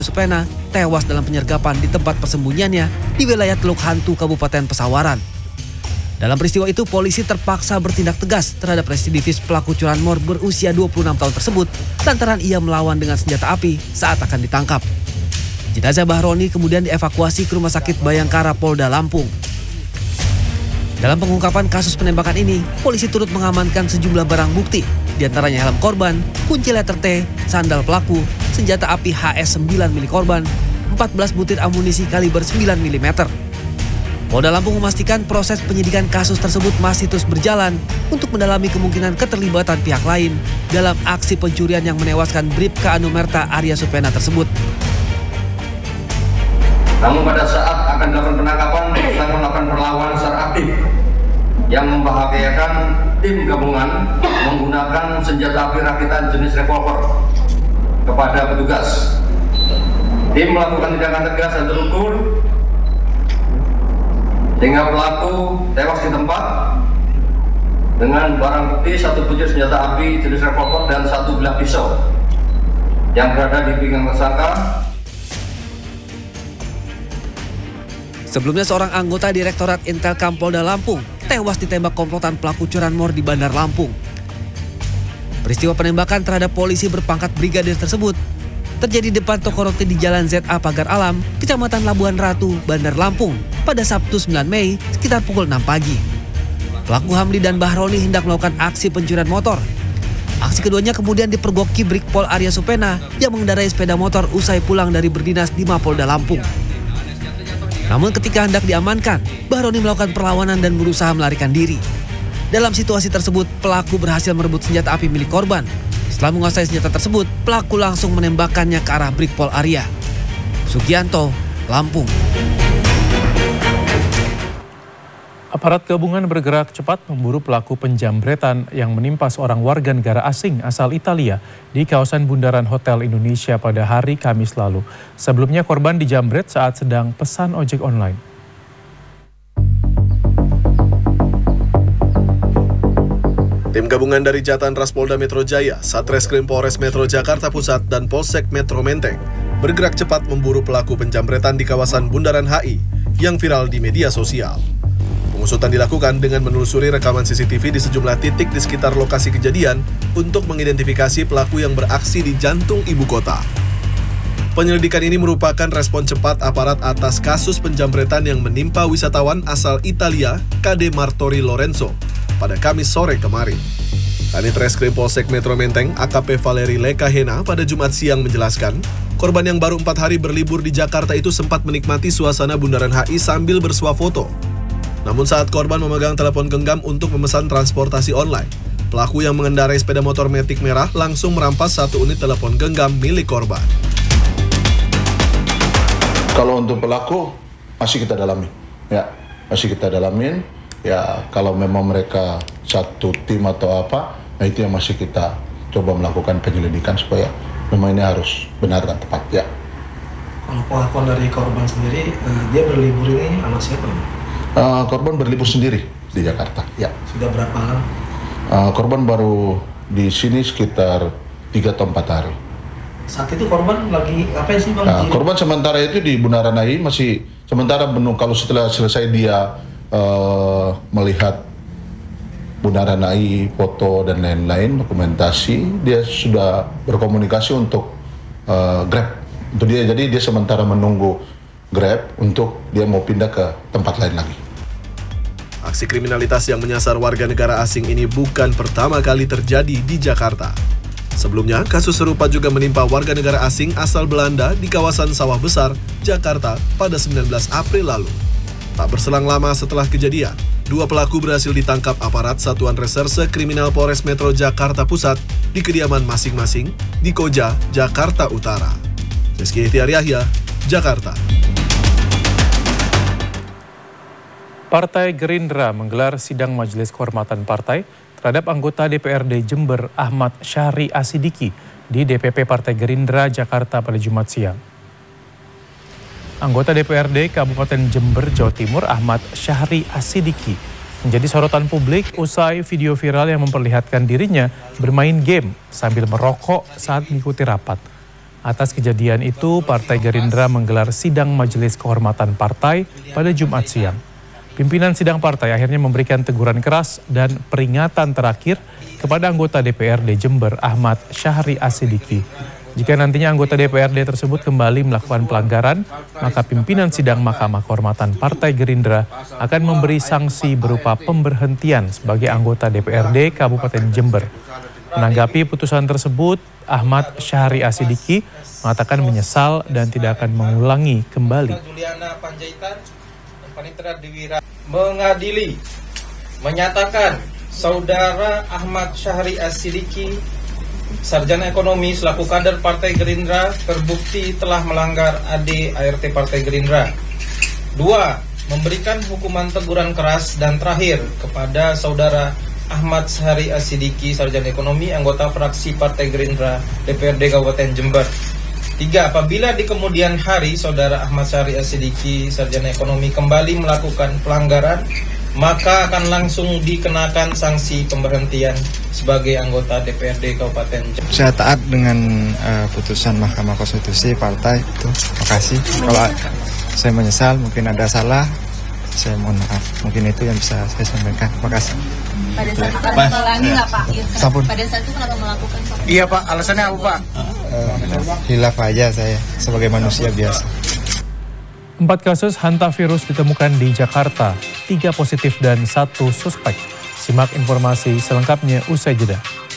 Supena tewas dalam penyergapan di tempat persembunyiannya di wilayah Teluk Hantu, Kabupaten Pesawaran. Dalam peristiwa itu, polisi terpaksa bertindak tegas terhadap residivis pelaku curanmor berusia 26 tahun tersebut lantaran ia melawan dengan senjata api saat akan ditangkap. Jenazah Bahroni kemudian dievakuasi ke Rumah Sakit Bayangkara Polda Lampung. Dalam pengungkapan kasus penembakan ini, polisi turut mengamankan sejumlah barang bukti, diantaranya helm korban, kunci letter T, sandal pelaku, senjata api HS-9 milik korban, 14 butir amunisi kaliber 9 mm. Polda Lampung memastikan proses penyidikan kasus tersebut masih terus berjalan untuk mendalami kemungkinan keterlibatan pihak lain dalam aksi pencurian yang menewaskan Bribka Anumerta Arya Supena tersebut. Namun pada saat akan dilakukan penangkapan, tersangka melakukan perlawanan secara aktif yang membahayakan tim gabungan menggunakan senjata api rakitan jenis revolver kepada petugas. Tim melakukan tindakan tegas dan terukur sehingga pelaku tewas di tempat dengan barang bukti 1 butir senjata api jenis revolver dan 1 bilah pisau yang berada di pinggang tersangka. Sebelumnya seorang anggota Direktorat Intelkam Polda Lampung tewas ditembak komplotan pelaku curanmor di Bandar Lampung. Peristiwa penembakan terhadap polisi berpangkat brigadir tersebut terjadi depan toko roti di Jalan ZA Pagar Alam, Kecamatan Labuhan Ratu, Bandar Lampung pada Sabtu 9 Mei sekitar pukul 6 pagi. Pelaku Hamdi dan Bahroni hendak melakukan aksi pencurian motor. Aksi keduanya kemudian dipergoki Brigpol Arya Supena yang mengendarai sepeda motor usai pulang dari berdinas di Mapolda Lampung. Namun ketika hendak diamankan, Bahroni melakukan perlawanan dan berusaha melarikan diri. Dalam situasi tersebut, pelaku berhasil merebut senjata api milik korban. Setelah menguasai senjata tersebut, pelaku langsung menembakkannya ke arah Brigpol Arya. Sugianto, Lampung. Aparat gabungan bergerak cepat memburu pelaku penjambretan yang menimpa seorang warga negara asing asal Italia di kawasan bundaran Hotel Indonesia pada hari Kamis lalu. Sebelumnya korban dijambret saat sedang pesan ojek online. Tim gabungan dari Jatan Ras Polda Metro Jaya, Satreskrim Polres Metro Jakarta Pusat, dan Polsek Metro Menteng bergerak cepat memburu pelaku penjambretan di kawasan Bundaran HI yang viral di media sosial. Pengusutan dilakukan dengan menelusuri rekaman CCTV di sejumlah titik di sekitar lokasi kejadian untuk mengidentifikasi pelaku yang beraksi di jantung ibu kota. Penyelidikan ini merupakan respon cepat aparat atas kasus penjambretan yang menimpa wisatawan asal Italia, KD Martori Lorenzo, pada Kamis sore kemarin. Kanit Reskrim Polsek Metro Menteng, AKP Valeri Lekahena pada Jumat siang menjelaskan, korban yang baru 4 hari berlibur di Jakarta itu sempat menikmati suasana Bundaran HI sambil bersuah foto. Namun saat korban memegang telepon genggam untuk memesan transportasi online, pelaku yang mengendarai sepeda motor Matic merah langsung merampas 1 unit telepon genggam milik korban. Kalau untuk pelaku masih kita dalamin, ya kalau memang mereka satu tim atau apa, nah itu yang masih kita coba melakukan penyelidikan supaya memang ini harus benar dan tepat ya. Kalau pengakuan dari korban sendiri, dia berlibur ini sama siapa? Korban berlibur sendiri di Jakarta. Ya. Sudah berapa lama? Korban baru di sini sekitar 3 atau 4 hari. Saat itu korban lagi apa sih Bang? Korban sementara itu di Bundaran HI masih sementara kalau setelah selesai dia melihat Bundaran HI, foto dan lain-lain, dokumentasi, dia sudah berkomunikasi untuk Grab. Untuk dia, jadi dia sementara menunggu Grab untuk dia mau pindah ke tempat lain lagi. Aksi kriminalitas yang menyasar warga negara asing ini bukan pertama kali terjadi di Jakarta. Sebelumnya, kasus serupa juga menimpa warga negara asing asal Belanda di kawasan Sawah Besar, Jakarta pada 19 April lalu. Tak berselang lama setelah kejadian, 2 pelaku berhasil ditangkap aparat Satuan Reserse Kriminal Polres Metro Jakarta Pusat di kediaman masing-masing di Koja, Jakarta Utara. Rizky Ihtiar Yahya, Jakarta. Partai Gerindra menggelar sidang Majelis Kehormatan Partai terhadap anggota DPRD Jember Ahmad Syahri Asidiki di DPP Partai Gerindra Jakarta pada Jumat siang. Anggota DPRD Kabupaten Jember, Jawa Timur Ahmad Syahri Asidiki menjadi sorotan publik usai video viral yang memperlihatkan dirinya bermain game sambil merokok saat mengikuti rapat. Atas kejadian itu, Partai Gerindra menggelar sidang Majelis Kehormatan Partai pada Jumat siang. Pimpinan sidang partai akhirnya memberikan teguran keras dan peringatan terakhir kepada anggota DPRD Jember Ahmad Syahri Asidiki. Jika nantinya anggota DPRD tersebut kembali melakukan pelanggaran, maka pimpinan sidang Mahkamah Kehormatan Partai Gerindra akan memberi sanksi berupa pemberhentian sebagai anggota DPRD Kabupaten Jember. Menanggapi putusan tersebut, Ahmad Syahri Asidiki mengatakan menyesal dan tidak akan mengulangi kembali. Mengadili, menyatakan Saudara Ahmad Syahri Asidiki, sarjana ekonomi selaku kader Partai Gerindra, terbukti telah melanggar AD ART Partai Gerindra. 2. Memberikan hukuman teguran keras dan terakhir kepada Saudara Ahmad Syahri Asidiki, sarjana ekonomi, anggota fraksi Partai Gerindra DPRD Kabupaten Jember. 3. Apabila di kemudian hari Saudara Ahmad Syahri Asidiki, sarjana ekonomi, kembali melakukan pelanggaran, maka akan langsung dikenakan sanksi pemberhentian sebagai anggota DPRD Kabupaten Jember. Saya taat dengan putusan Mahkamah Konstitusi partai itu. Terima kasih. Kalau saya menyesal, mungkin ada salah, saya mohon maaf. Mungkin itu yang bisa saya sampaikan. Terima kasih. Pada saat akan mengulangi nggak Pak? Pada saat itu kenapa melakukan Pak? Iya Pak, alasannya apa Pak? Hilaf aja saya sebagai manusia biasa. 4 kasus hantavirus ditemukan di Jakarta, 3 positif dan 1 suspek. Simak informasi selengkapnya usai jeda.